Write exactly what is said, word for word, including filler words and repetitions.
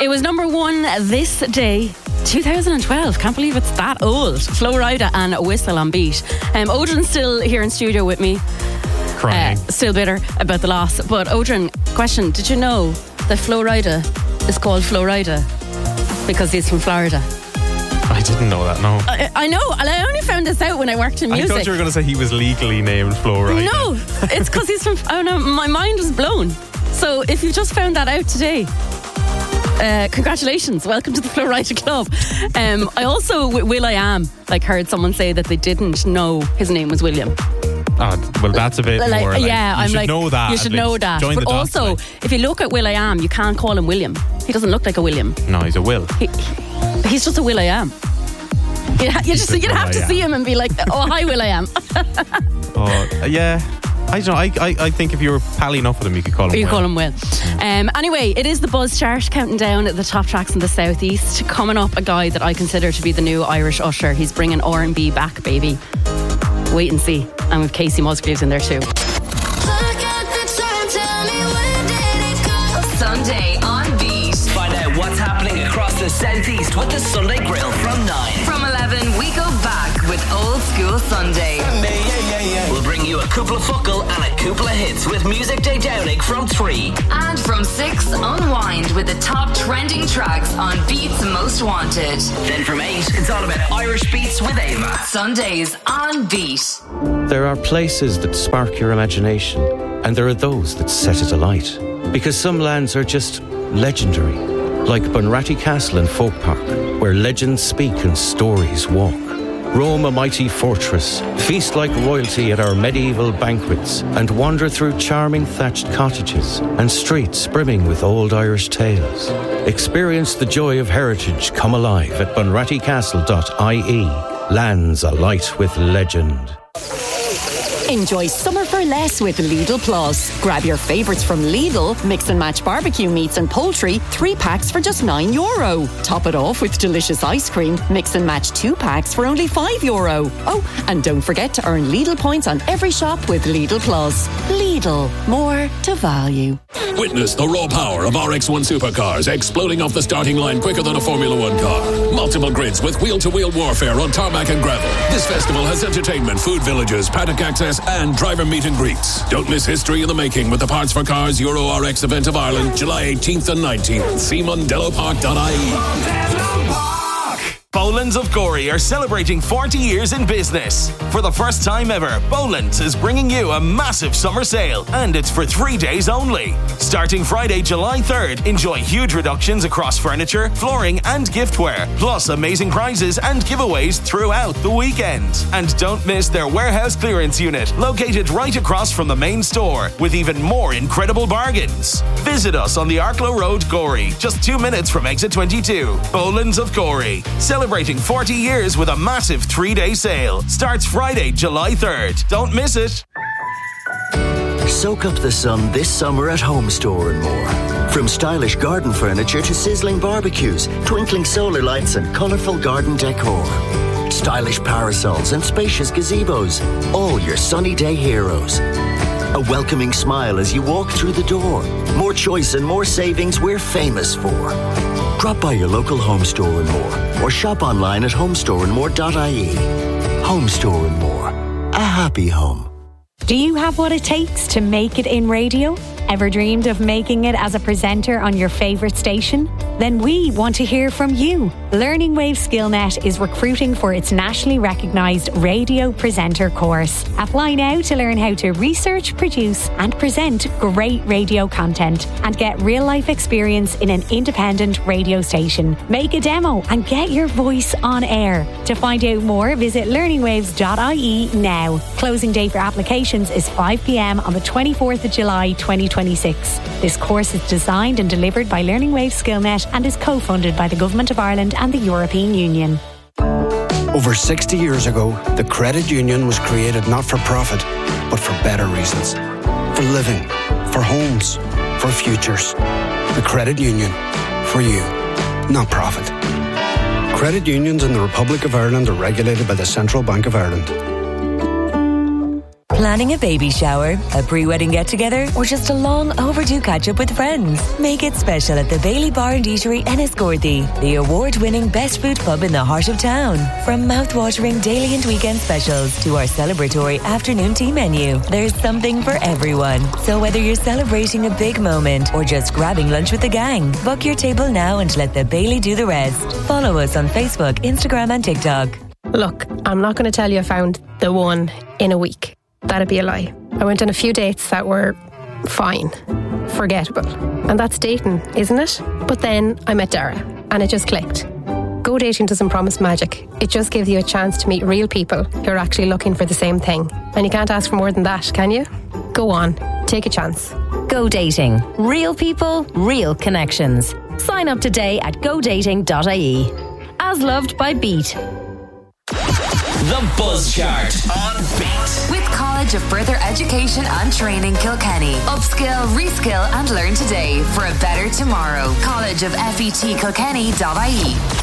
It was number one this day, two thousand twelve. Can't believe it's that old. Flo Rida and Whistle on Beat. Um, Odrin's still here in studio with me. Crying. Uh, still bitter about the loss. But Odrin, question, did you know that Flo Rida is called Flo Rida because he's from Florida? I didn't know that, no. I, I know, and I only found this out when I worked in music. I thought you were going to say he was legally named Flo Rida. No, it's because he's from... Oh no, my mind was blown. So if you just found that out today, uh, congratulations, welcome to the Flo Rida Club. Um, I also, with Will I Am, like heard someone say that they didn't know his name was William. Oh, well, that's a bit like, more like, yeah, you I'm should like, know that. You should know that. Join but the dots, also, like. if you look at Will I Am, you can't call him William. He doesn't look like a William. No, he's a Will. He, he's just a Will I Am. You, ha- you just you'd have to see him and be like, oh, hi, Will I Am. Oh, yeah. I don't know. I, I, I think if you were pally enough with him, you could call him You Will. call him Will. Um, anyway, it is the Buzz chart counting down at the top tracks in the southeast. Coming up, a guy that I consider to be the new Irish Usher. He's bringing R and B back, baby. Wait and see. And with Casey Musgraves in there too. Sunday on Beat. Find out what's happening across the southeast with the Sunday Grill from nine. From eleven, we go back with Old School Sunday. Yeah, yeah, yeah. We'll bring you a couple of fuckle and a couple of hits with Music Day Downing from three. And from six, unwind with the top trending tracks on Beat's Most Wanted. Then from eight, it's all about Irish beats with Ava. Sundays on Beat. There are places that spark your imagination, and there are those that set it alight. Because some lands are just legendary, like Bunratty Castle in Folk Park, where legends speak and stories walk. Roam a mighty fortress, feast like royalty at our medieval banquets, and wander through charming thatched cottages and streets brimming with old Irish tales. Experience the joy of heritage come alive at bunratty castle dot I E. Lands alight with legend. Enjoy summer for less with Lidl Plus. Grab your favourites from Lidl, mix and match barbecue meats and poultry, three packs for just nine euro. Top it off with delicious ice cream, mix and match two packs for only five euro. Oh, and don't forget to earn Lidl points on every shop with Lidl Plus. Lidl, more to value. Witness the raw power of R X one supercars exploding off the starting line quicker than a Formula One car. Multiple grids with wheel-to-wheel warfare on tarmac and gravel. This festival has entertainment, food villages, paddock access and driver meet and greets. Don't miss history in the making with the Parts for Cars Euro R X event of Ireland, July eighteenth and nineteenth. See mondello park dot I E. Boland's of Gorey are celebrating forty years in business. For the first time ever, Boland's is bringing you a massive summer sale, and it's for three days only. Starting Friday, July third, enjoy huge reductions across furniture, flooring and giftware, plus amazing prizes and giveaways throughout the weekend. And don't miss their warehouse clearance unit, located right across from the main store, with even more incredible bargains. Visit us on the Arklow Road, Gorey, just two minutes from exit twenty-two. Boland's of Gorey, celebrating forty years with a massive three-day sale. Starts Friday, July third. Don't miss it. Soak up the sun this summer at Home Store and more. From stylish garden furniture to sizzling barbecues, twinkling solar lights and colourful garden decor. Stylish parasols and spacious gazebos. All your sunny day heroes. A welcoming smile as you walk through the door. More choice and more savings we're famous for. Drop by your local Home Store and more, or shop online at home store and more dot I E. Home Store and More. A happy home. Do you have what it takes to make it in radio? Ever dreamed of making it as a presenter on your favourite station? Then we want to hear from you. Learning Wave SkillNet is recruiting for its nationally recognised radio presenter course. Apply now to learn how to research, produce and present great radio content and get real-life experience in an independent radio station. Make a demo and get your voice on air. To find out more, visit learning waves dot I E now. Closing date for applications is five p.m. on the twenty-fourth of July twenty twenty-six. This course is designed and delivered by Learning Wave SkillNet and is co-funded by the Government of Ireland and the European Union. Over sixty years ago, the credit union was created not for profit, but for better reasons. For living, for homes, for futures. The credit union, for you, not profit. Credit unions in the Republic of Ireland are regulated by the Central Bank of Ireland. Planning a baby shower, a pre-wedding get-together, or just a long overdue catch-up with friends? Make it special at the Bailey Bar and Eatery Enniscorthy, the award-winning best food pub in the heart of town. From mouth-watering daily and weekend specials to our celebratory afternoon tea menu, there's something for everyone. So whether you're celebrating a big moment or just grabbing lunch with the gang, book your table now and let the Bailey do the rest. Follow us on Facebook, Instagram and TikTok. Look, I'm not going to tell you I found the one in a week. That'd be a lie. I went on a few dates that were fine, forgettable. And that's dating, isn't it? But then I met Dara and it just clicked. Go dating doesn't promise magic. It just gives you a chance to meet real people who are actually looking for the same thing. And you can't ask for more than that, can you? Go on, take a chance. Go dating. Real people, real connections. Sign up today at go dating dot I E. As loved by Beat. The Buzz Chart on Beat. With College of Further Education and Training Kilkenny. Upskill, reskill and learn today for a better tomorrow. College of F E T Kilkenny dot I E.